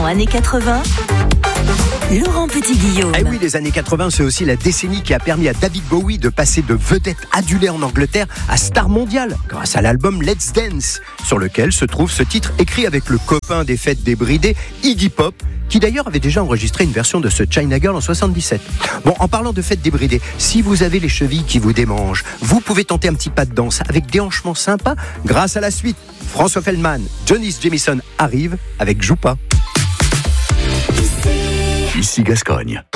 années 80. Laurent Petit-Guillaume. Eh oui, les années 80, c'est aussi la décennie qui a permis à David Bowie de passer de vedette adulée en Angleterre à star mondiale, grâce à l'album Let's Dance, sur lequel se trouve ce titre écrit avec le copain des fêtes débridées, Iggy Pop, qui d'ailleurs avait déjà enregistré une version de ce China Girl en 77. Bon, en parlant de fêtes débridées, si vous avez les chevilles qui vous démangent, vous pouvez tenter un petit pas de danse avec des hanchements sympas grâce à la suite. François Feldman, Johnny Jamison arrive avec Joue pas. Ici Gascogne.